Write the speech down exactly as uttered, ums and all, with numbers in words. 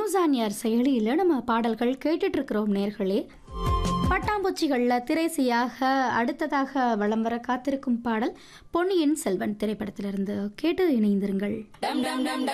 News on air செயலியில் நம்ம பாடல்கள் கேட்டுட்டு இருக்கிறோம் நேர்களே. பட்டாம்பூச்சிகளில் திரைசையாக அடுத்ததாக வலம் வர காத்திருக்கும் பாடல் பொன்னியின் செல்வன் திரைப்படத்திலிருந்து. கேட்டு இணைந்திருங்கள்.